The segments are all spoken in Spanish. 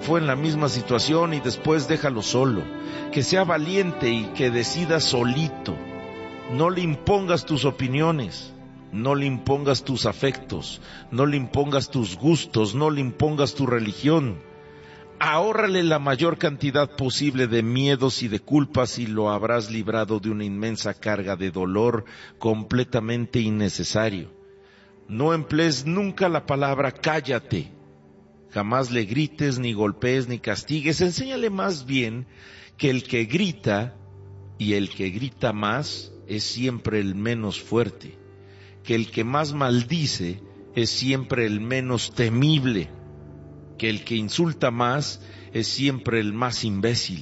fue en la misma situación y después déjalo solo. Que sea valiente y que decida solito. No le impongas tus opiniones, no le impongas tus afectos, no le impongas tus gustos, no le impongas tu religión. Ahórrale la mayor cantidad posible de miedos y de culpas y lo habrás librado de una inmensa carga de dolor completamente innecesario. No emplees nunca la palabra cállate. Jamás le grites, ni golpees, ni castigues. Enséñale más bien que el que grita y el que grita más es siempre el menos fuerte. Que el que más maldice es siempre el menos temible. Que el que insulta más es siempre el más imbécil.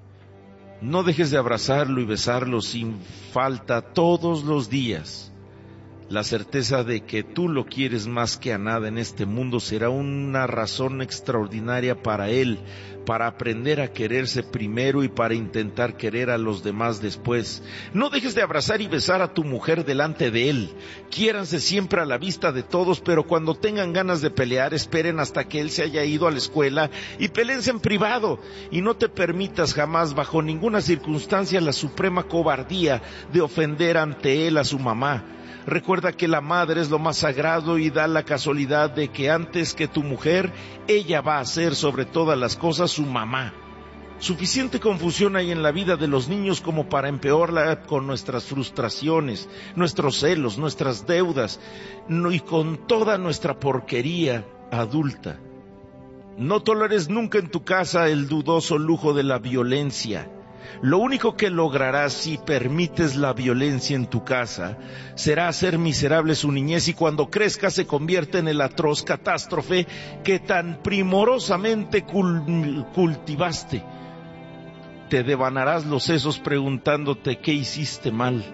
No dejes de abrazarlo y besarlo sin falta todos los días. La certeza de que tú lo quieres más que a nada en este mundo será una razón extraordinaria para él, para aprender a quererse primero y para intentar querer a los demás después. No dejes de abrazar y besar a tu mujer delante de él. Quiéranse siempre a la vista de todos, pero cuando tengan ganas de pelear, esperen hasta que él se haya ido a la escuela y peleense en privado. Y no te permitas jamás, bajo ninguna circunstancia, la suprema cobardía de ofender ante él a su mamá. Recuerda que la madre es lo más sagrado y da la casualidad de que antes que tu mujer, ella va a ser sobre todas las cosas su mamá. Suficiente confusión hay en la vida de los niños como para empeorarla con nuestras frustraciones, nuestros celos, nuestras deudas y con toda nuestra porquería adulta. No toleres nunca en tu casa el dudoso lujo de la violencia. Lo único que lograrás si permites la violencia en tu casa será hacer miserable su niñez y cuando crezca se convierte en el atroz catástrofe que tan primorosamente cultivaste. Te devanarás los sesos preguntándote qué hiciste mal.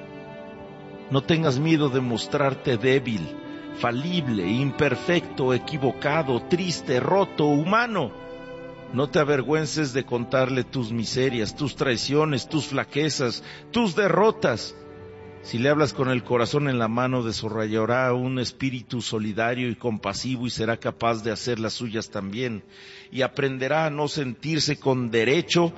No tengas miedo de mostrarte débil, falible, imperfecto, equivocado, triste, roto, humano. No te avergüences de contarle tus miserias, tus traiciones, tus flaquezas, tus derrotas. Si le hablas con el corazón en la mano, desarrollará un espíritu solidario y compasivo y será capaz de hacer las suyas también. Y aprenderá a no sentirse con derecho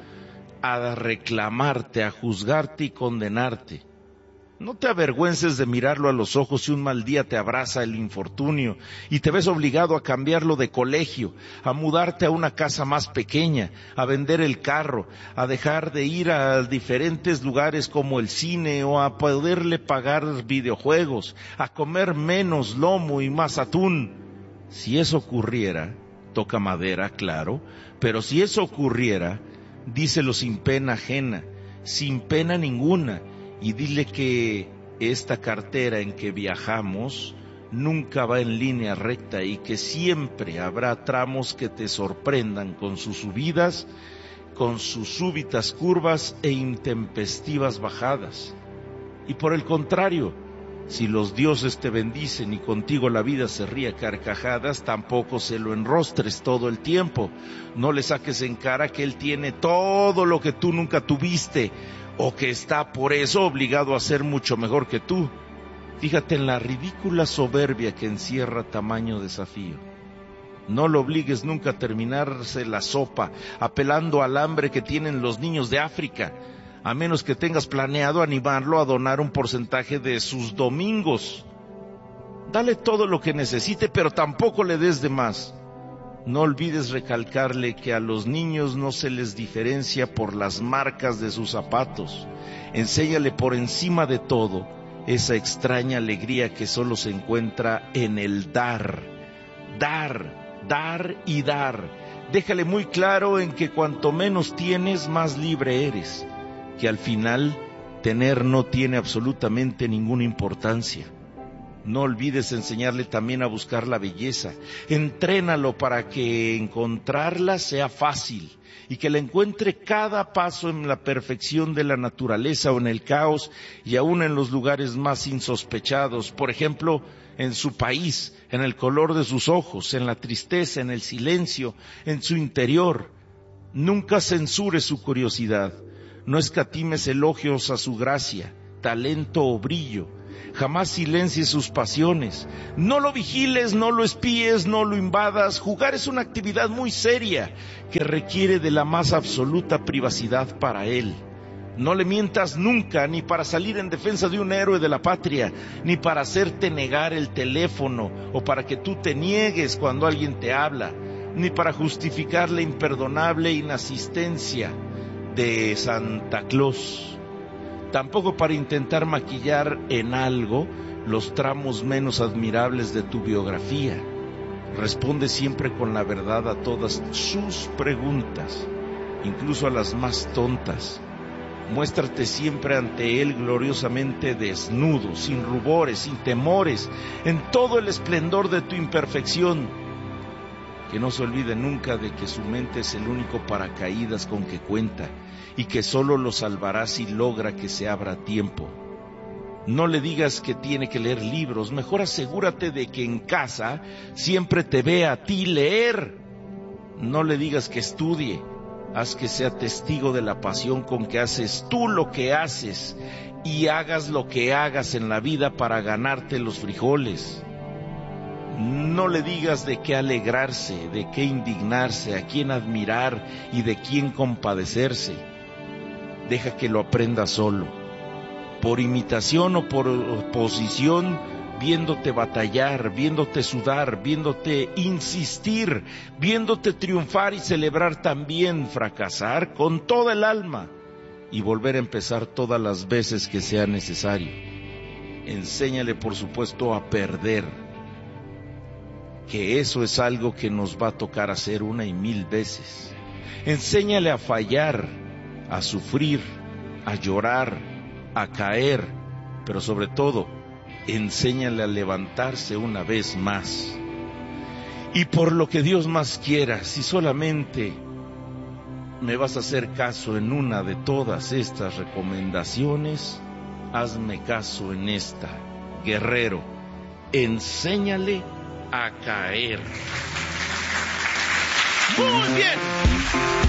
a reclamarte, a juzgarte y condenarte. No te avergüences de mirarlo a los ojos si un mal día te abraza el infortunio y te ves obligado a cambiarlo de colegio, a mudarte a una casa más pequeña, a vender el carro, a dejar de ir a diferentes lugares como el cine o a poderle pagar videojuegos, a comer menos lomo y más atún. Si eso ocurriera, toca madera, claro, pero si eso ocurriera, díselo sin pena ajena, sin pena ninguna. Y dile que esta cartera en que viajamos nunca va en línea recta y que siempre habrá tramos que te sorprendan con sus subidas, con sus súbitas curvas e intempestivas bajadas. Y por el contrario, si los dioses te bendicen y contigo la vida se ríe a carcajadas, tampoco se lo enrostres todo el tiempo. No le saques en cara que él tiene todo lo que tú nunca tuviste, o que está por eso obligado a ser mucho mejor que tú. Fíjate en la ridícula soberbia que encierra tamaño desafío. No lo obligues nunca a terminarse la sopa, apelando al hambre que tienen los niños de África, a menos que tengas planeado animarlo a donar un porcentaje de sus domingos. Dale todo lo que necesite, pero tampoco le des de más. No olvides recalcarle que a los niños no se les diferencia por las marcas de sus zapatos. Enséñale por encima de todo esa extraña alegría que solo se encuentra en el dar. Dar, dar y dar. Déjale muy claro en que cuanto menos tienes, más libre eres. Que al final, tener no tiene absolutamente ninguna importancia. No olvides enseñarle también a buscar la belleza. Entrénalo para que encontrarla sea fácil y que la encuentre cada paso en la perfección de la naturaleza o en el caos y aún en los lugares más insospechados. Por ejemplo, en su país, en el color de sus ojos, en la tristeza, en el silencio, en su interior. Nunca censures su curiosidad. No escatimes elogios a su gracia, talento o brillo. Jamás silencies sus pasiones. No lo vigiles, no lo espíes, no lo invadas. Jugar es una actividad muy seria que requiere de la más absoluta privacidad para él. No le mientas nunca, ni para salir en defensa de un héroe de la patria, ni para hacerte negar el teléfono, o para que tú te niegues cuando alguien te habla, ni para justificar la imperdonable inasistencia de Santa Claus. Tampoco para intentar maquillar en algo los tramos menos admirables de tu biografía. Responde siempre con la verdad a todas sus preguntas, incluso a las más tontas. Muéstrate siempre ante él gloriosamente desnudo, sin rubores, sin temores, en todo el esplendor de tu imperfección. Que no se olvide nunca de que su mente es el único paracaídas con que cuenta, y que solo lo salvará si logra que se abra tiempo. No le digas que tiene que leer libros, mejor asegúrate de que en casa siempre te vea a ti leer. No le digas que estudie, haz que sea testigo de la pasión con que haces tú lo que haces, y hagas lo que hagas en la vida para ganarte los frijoles. No le digas de qué alegrarse, de qué indignarse, a quién admirar y de quién compadecerse. Deja que lo aprenda solo, por imitación o por oposición, viéndote batallar, viéndote sudar, viéndote insistir, viéndote triunfar y celebrar también fracasar con toda el alma y volver a empezar todas las veces que sea necesario. Enséñale, por supuesto, a perder, que eso es algo que nos va a tocar hacer 1 y 1000 veces. Enséñale a fallar, a sufrir, a llorar, a caer, pero sobre todo, enséñale a levantarse una vez más. Y por lo que Dios más quiera, si solamente me vas a hacer caso en una de todas estas recomendaciones, hazme caso en esta. Guerrero, enséñale a caer. Muy bien.